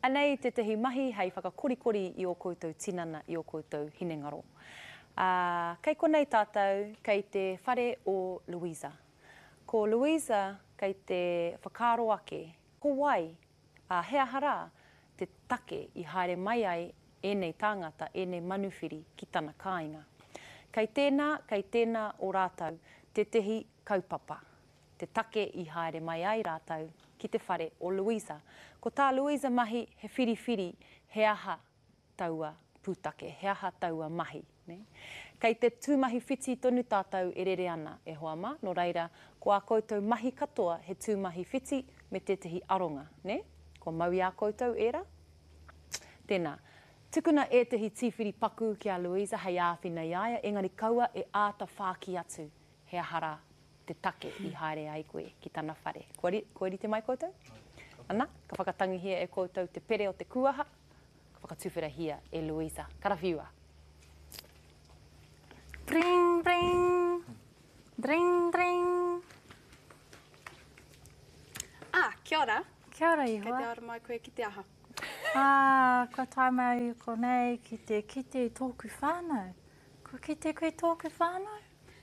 Anei te tehi mahi hei whakakorikori i o koutou tinana, i o koutou hinengaro. Kei konei tātou, kei te whare o Louisa. Ko Louisa, kei te whakaro ake, ko wai, hea hara, te take i haere mai ai enei tāngata, enei manuwhiri ki tana kāinga. Kei tēnā o rātou, te tehi kaupapa. Te take i haere mai ai rātou ki te whare o Louisa. Ko tā Louisa mahi he whiriwhiri, he aha taua pūtake, he aha taua mahi. Ne? Kei te tūmahi whiti tonu tātou e rere ana e hoa mā, no reira, ko a koutou mahi katoa he tūmahi whiti me te tehi aronga. Ne? Ko mau i a koutou era. Tēnā. Tukuna e tehi tīwhiri paku ki a Louisa hei āwhina i aia, engari kaua e āta whāki atu he ahara te take i haere ai koe ki tana whare. Ko eri te mai koutou? Ana, ka whakatangi hia e koutou te pere o te kuaha, ka whakatuwhera hia e Louisa. Karawhiua. Bring, bring. Bring, bring. Kia ora. Kia ora iho. Kei te ara mai koe ki te aha. Kua tae mai konei ki te tōku whānau. Ko ki te koe tōku whānau?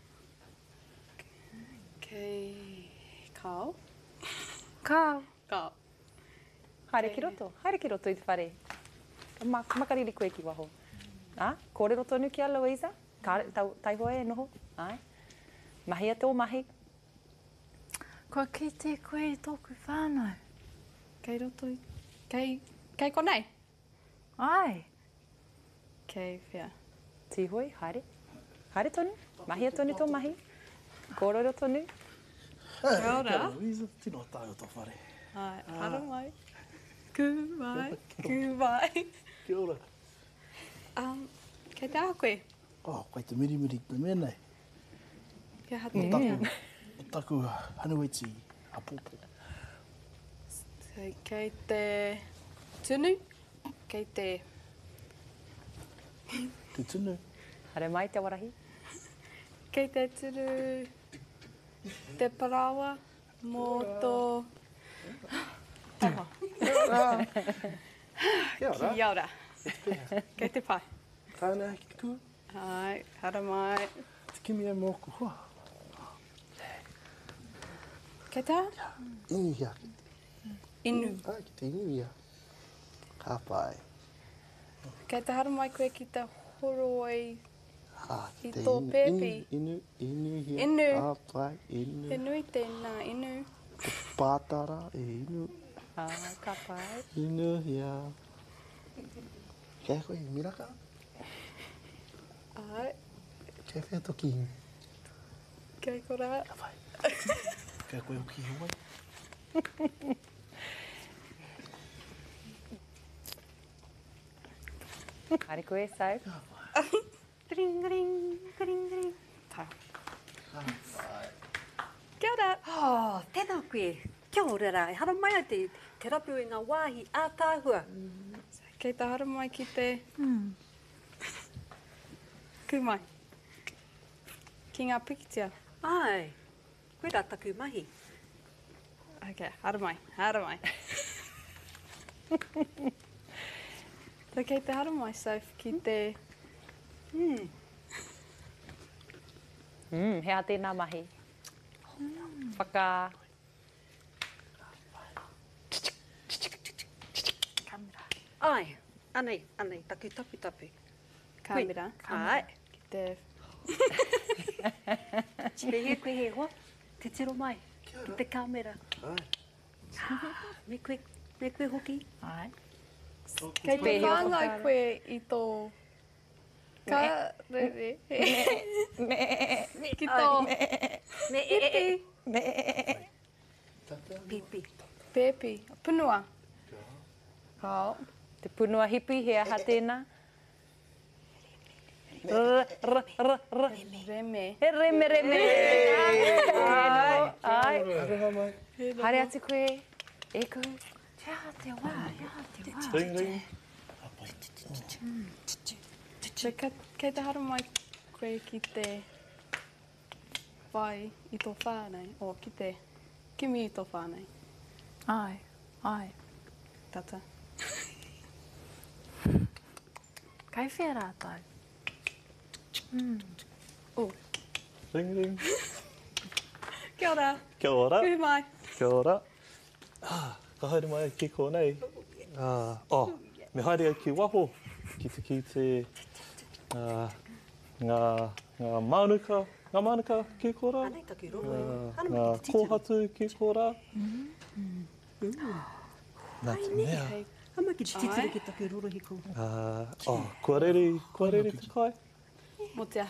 Kei Kao. Kao. Kao. Haere ki roto i te whare. Makariri koe ki waho. Kōrero tonu ki a Louisa? Tai hoa e noho? Ai. Mahi a tō mahi. Ko ki te koe tōku whānau? Kei roto i... Kei konei? Ai. Kei whia. Tihoi, haere. Haere tonu. Mahi a tonu tō mahi. Kōrero tonu. Kia ora. Kia Louisa, tino tae o tō whare. Ai, hara mai. Ku mai. Kia ora. Kei te aha koe? Koe te mirimiri te menei. Kia hate. O taku hanuiti a pōpō. Kei te tunu. Kei te... Te tunu. Haere mai te warahi. Kei te tunu... Te parawa mō tō... Taha. Kia ora. Kia ora. Kei te pai. Tāna ki kua. Ai, hara mai. Te kimi e mōku hoa. Kei te aha? Inu hia. Inu. Ki te inu hia. Ka pai. Kei te hara mai koe ki te horoi Ki i te tō pepi. Inu hia. Inu. Ka pai. Inu. He nui tēnā inu. Te pātara e inu. Ka pai. Inu hia. Kia koe i miraka? Ai, Kia whea toki inu. kei kora. Ka pai. Kia koe o ki huai. Haere koe, sau. Ring, ring, ring, ring. Tā. Kia ora. Tēnā koe. Kia ora. E hara mai a te rapu i ngā wāhi ātāhua. Kei te hara mai ki te... Kumai. Ki ngā pikitia. Ai. Koe rā taku mahi. Ok, hara mai, hara mai. Tā kei te hara mai, Soph, ki te... Hea tēnā mahi. Whaka... Ai. Anei, taku tapu. Kāmera. Ai. Ki te... Te koe he hoa. Te tiro mai. Ki te kamera. Me koe hoki. Ai. Kei te Pēhio whāngai whakaro. koe i tō... Ka rere. Ki tō... Me Pipi. Pepi. Punua. Hau. Te punua hipi, he aha tēnā. Reme. He reme. Ai. Haere atu koe. E koe. Tia te wā. Ring, ring. Kei te hara mai koe ki te wai i tō whānei, o ki te kimi i tō whānei. Ai. Tata. Kai whea rātou. Ring, ring. Kia ora. Kia ora. Kuhi mai. Kia ora. Ka haere mai ki konei. Me haere ai ki waho. Ki te ngā manuka. Ngā manuka ki kora. Ngā kōhatu ki kora. Nā te mea. Hama ki te titiri ki take rorohiko. Kua rere te kai. Mo te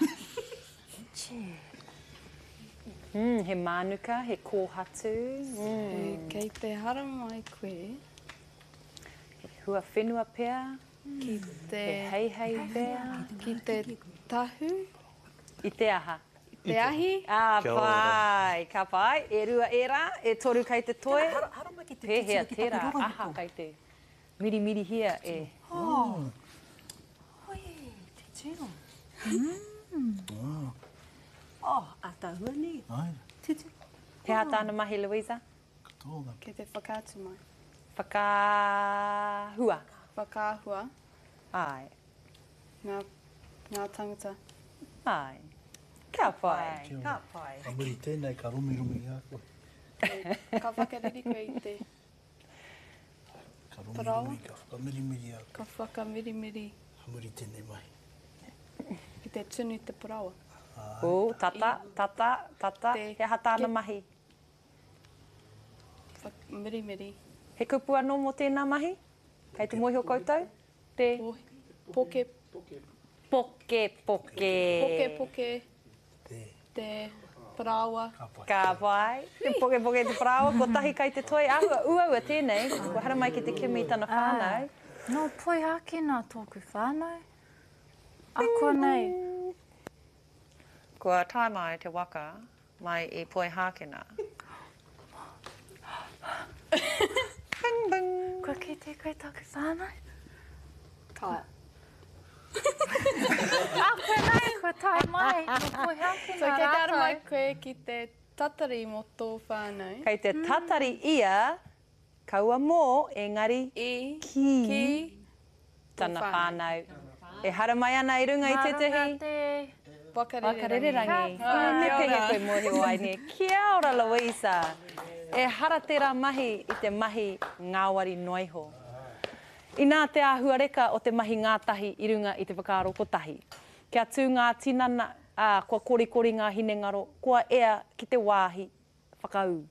He manuka, he kōhatu. Kei te hara mai koe, He hua whenua pea. ki te, He hei pea. ki te tahu, I te aha. te ahi. Kia ora. Pai, ka pai. E rua e rā, e toru kai te toe. Harama ki te Pehea titiri ki take tērā, aha rorohiko. kai te miri hia e. Hoi, te tino. Atahua ni. Ai, Te tino. He tāna mahi, Louisa? katoa. Kei te whakaatu mai. Whakahua. Whakaahua, Ai. ngā tangata. Ai. Ka pai. Ka pai. Amuri tēnei ka rumi a koe. Ka whakariri koe i te, Ka Parawa? ka whakamirimiri a koe. ka whakamirimiri Amuri tēnei mai. i te tunu te parawa. O, tata. Te- He tāna mahi. Mirimiri. He kupu anō mō tēnā mahi? Kei te mohi o koutou? Te Poke, poke. poke, Te te parawa. ka pai. Ka pai. Te poke te parawa, ko tahi kai te toi. Ua tēnei. Ko hara mai ki te kimi tana whānau. No poi haki nā tōku whānau. A koa nei. Kua tai mai te waka, mai I poi hākena. Kua ki te koe tōku whānau. Ka. A koa nei, kua tai mai. No poi haki So nā kei te ara mai rātou. koe ki te tatari mo tō whānau. Kei te tatari ia, kaua mō, engari ki tana tō whānau. E hara mai ana I runga I te tehi. Wakarererangi. Kia Kia ora. koe mohi o ai ne. Kia ora, Louisa. E hara tērā mahi I te mahi ngāwari noiho. I nā te āhua reka o te mahi ngātahi I runga I te whakaaro kotahi. Kia tū ngā tinana, kua korikori ngā hinengaro, kua ea ki te wāhi whakau.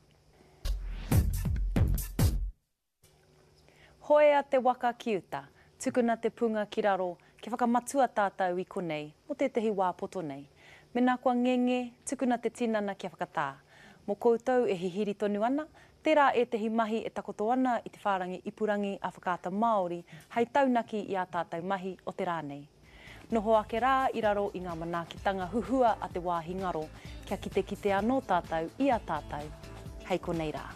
Hoea te waka kiuta, tukuna te punga ki raro, ke whakamatua tātou I konei, o tētahi wā poto nei. Mena kua ngenge, tukuna te tinana kia whakatā. Mō koutou e hihiri tonu ana, tērā e tehi mahi e takoto ana I te whārangi ipurangi a whakaata Māori, hei taunaki I a tātou mahi o te rānei. Noho ake rā I raro I ngā manaakitanga huhua a te wāhi ngaro, kia kite anō tātou I a tātou, hei konei rā.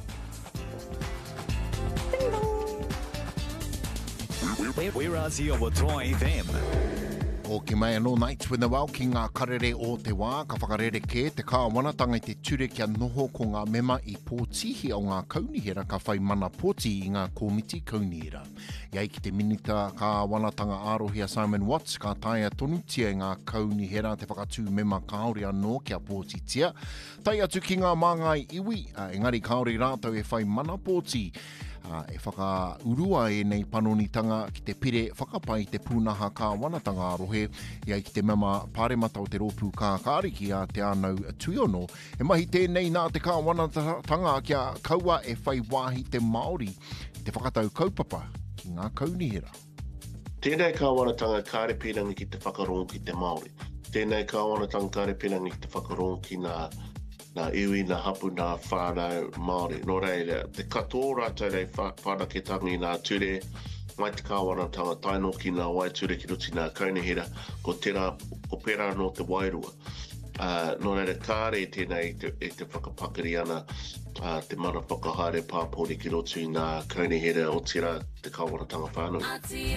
We're Aussie o Toa FM. O ke mai anō nights with the wow ki ngā karere o te wā, ka whakarere ke te kāwanatanga I te ture kia noho ko ngā mema I pōtihi o ngā kaunihera ka whai mana pōti I ngā komiti kaunihera. Iai ki te minita kāwanatanga arohia Simon Watts ka taia tonutia I ngā kaunihera te whakatū mema kaori anō kia pōtitia. Tai atu ki ngā māngai iwi, engari kaori rātou e whai mana pōti. E whakaurua e nei panonitanga ki te pire whakapai te pūnaha ka wanatanga arohe iai ki te mema pāremata o te rōpū ka kāriki a te anau tuiono. E mahi tēnei nā te ka wanatanga kia kaua e whai wāhi te Māori ki te whakatau kaupapa ki ngā kaunihera. Tēnei kāwanatanga kārepirangi ki te whakarongo ki te Māori. Tēnei kāwanatanga kārepirangi ki te whakarongo ki nā iwi, nā hapu, nā whānau Māori. Nō reira, te katoa rātou rei whānaketangi nā ture, mai te kāwanatanga taino ki nā waiture ki ruti nā kaunihera, ko pērā no te wairua. Nō reira, kāre tēnei e te whakapakari ana, te mana whakahaere pāpori ki ruti nā kaunihera o tira te kāwanatanga whānau.